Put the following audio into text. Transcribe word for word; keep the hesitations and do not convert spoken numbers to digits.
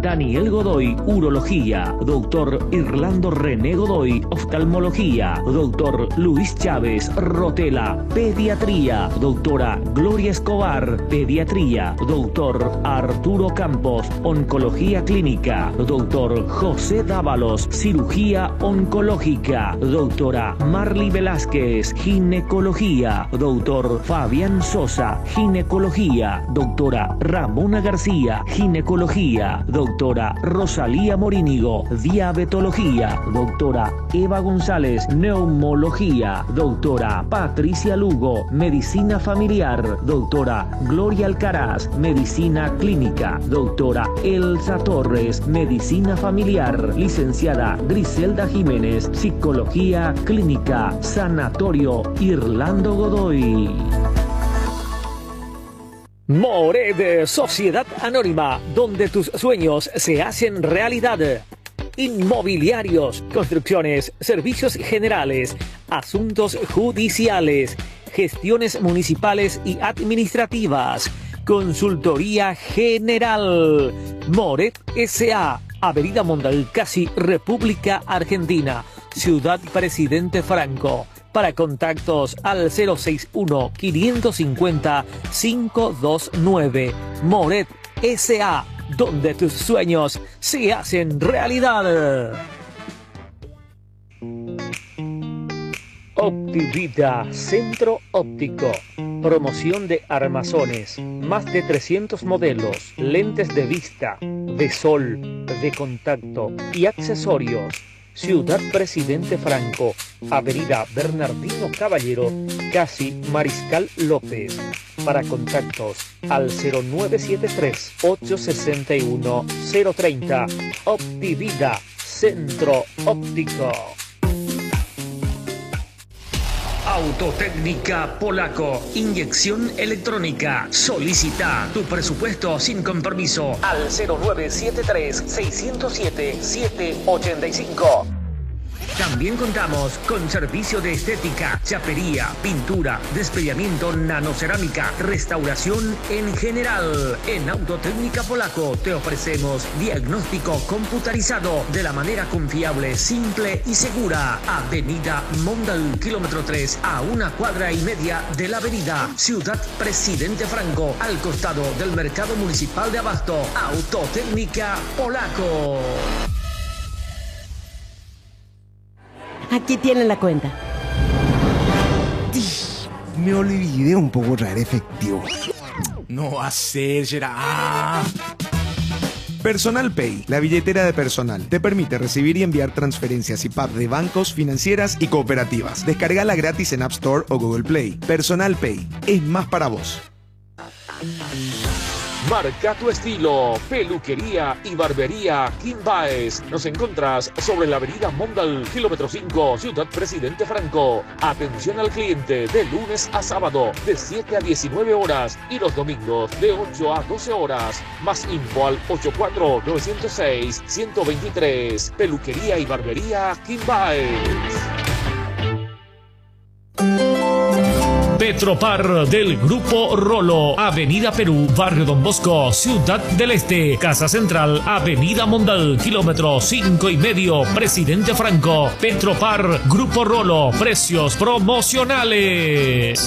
Daniel Godoy, Urología. Doctor Irlando René Godoy, Oftalmología. Doctor Luis Chávez, Rotela, Pediatría. Doctora Gloria Escobar, Pediatría. Doctor Arturo Campos, Oncología Clínica. Doctor José Dávalos, Cirugía Oncológica. Doctora Marly Velázquez, Ginecología. Doctor Fabián Sosa, Ginecología. Doctora Ramona García, Ginecología. Doctora Rosalía Morínigo, Diabetología. Doctora Eva González, Neumología. Doctora Patricia Lugo, Medicina Familiar. Doctora Gloria Alcaraz, Medicina Clínica. Doctora Elsa Torres, Medicina Familiar. Licenciada Griselda Jiménez, Psicología Clínica. Sanatorio Irlando Godoy. Mored, Sociedad Anónima, donde tus sueños se hacen realidad. Inmobiliarios, construcciones, servicios generales, asuntos judiciales, gestiones municipales y administrativas, consultoría general. Mored S A, Avenida Mondalcasi, República Argentina, Ciudad Presidente Franco. Para contactos al cero seis uno, quinientos cincuenta, quinientos veintinueve. Mored S A, donde tus sueños se hacen realidad. Optivita, Centro Óptico. Promoción de armazones. Más de trescientos modelos, lentes de vista, de sol, de contacto y accesorios. Ciudad Presidente Franco, Avenida Bernardino Caballero, casi Mariscal López. Para contactos al cero nueve siete tres, ocho seis uno, cero tres cero. Optivida, Centro Óptico. Autotécnica Polaco, inyección electrónica. Solicita tu presupuesto sin compromiso al cero nueve siete tres, seis cero siete, siete ocho cinco. También contamos con servicio de estética, chapería, pintura, despellamiento, nanocerámica, restauración en general. En Autotécnica Polaco te ofrecemos diagnóstico computarizado de la manera confiable, simple y segura. Avenida Mondal, kilómetro tres, a una cuadra y media de la avenida Ciudad Presidente Franco, al costado del Mercado Municipal de Abasto. Autotécnica Polaco. Aquí tienen la cuenta. Me olvidé un poco traer efectivo. No va a ser, Gerard. Personal Pay, la billetera de personal, te permite recibir y enviar transferencias y P A P de bancos, financieras y cooperativas. Descargala gratis en App Store o Google Play. Personal Pay, es más para vos. Marca tu estilo, peluquería y barbería Kim Baez. Nos encontrás sobre la avenida Mondal, kilómetro cinco, Ciudad Presidente Franco. Atención al cliente de lunes a sábado de siete a diecinueve horas y los domingos de ocho a doce horas. Más info al ocho cuatro nueve cero seis, uno dos tres. Peluquería y barbería Kim Baez. Petropar del Grupo Rolo, Avenida Perú, Barrio Don Bosco, Ciudad del Este, Casa Central, Avenida Mondal, kilómetro cinco y medio, Presidente Franco. Petropar, Grupo Rolo, precios promocionales.